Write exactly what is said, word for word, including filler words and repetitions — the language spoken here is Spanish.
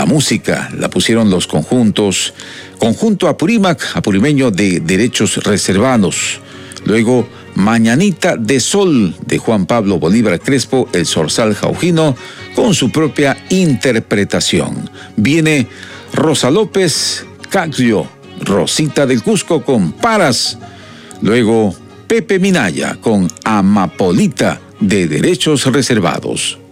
música la pusieron los conjuntos, Conjunto Apurímac, apurimeño de derechos reservados. Luego, Mañanita de Sol, de Juan Pablo Bolívar Crespo, el Zorzal Jaujino, con su propia interpretación. Viene Rosa López, Caglio, Rosita del Cusco con Paras. Luego, Pepe Minaya con Amapolita, de derechos reservados.